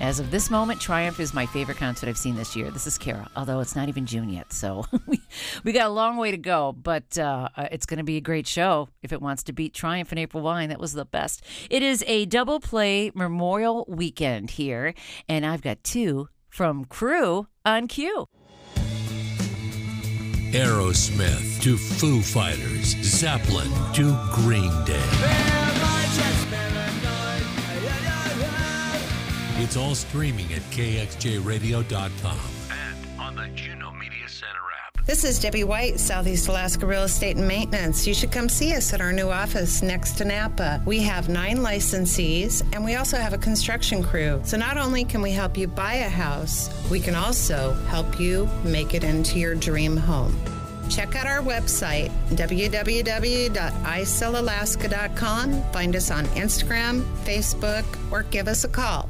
As of this moment, Triumph is my favorite concert I've seen this year. This is Kara, although it's not even June yet, so we got a long way to go, but it's going to be a great show if it wants to beat Triumph and April Wine. That was the best. It is a double play Memorial Weekend here, and I've got two from Crew on cue. Aerosmith to Foo Fighters, Zeppelin to Green Day. It's all streaming at kxjradio.com and on the Juno Media Center app. This is Debbie White, Southeast Alaska Real Estate and Maintenance. You should come see us at our new office next to Napa. We have 9 licensees, and we also have a construction crew. So not only can we help you buy a house, we can also help you make it into your dream home. Check out our website, www.isellalaska.com. Find us on Instagram, Facebook, or give us a call,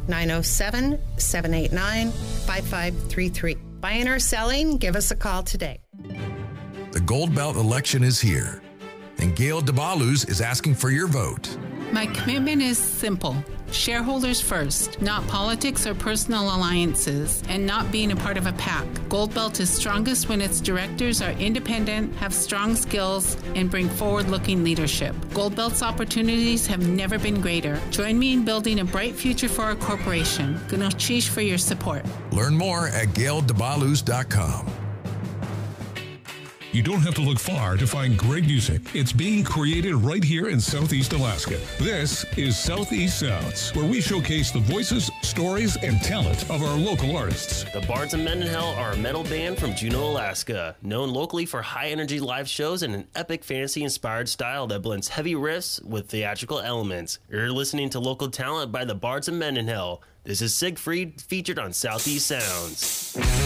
907-789-5533. Buying or selling, give us a call today. The Gold Belt election is here, and Gail DeBalus is asking for your vote. My commitment is simple. Shareholders first, not politics or personal alliances, and not being a part of a PAC. Gold Belt is strongest when its directors are independent, have strong skills, and bring forward-looking leadership. Gold Belt's opportunities have never been greater. Join me in building a bright future for our corporation. Gunocchish for your support. Learn more at gaildebalus.com. You don't have to look far to find great music. It's being created right here in Southeast Alaska. This is Southeast Sounds, where we showcase the voices, stories, and talent of our local artists. The Bards of Mendenhall are a metal band from Juneau, Alaska, known locally for high-energy live shows and an epic fantasy-inspired style that blends heavy riffs with theatrical elements. You're listening to local talent by the Bards of Mendenhall. This is Siegfried, featured on Southeast Sounds.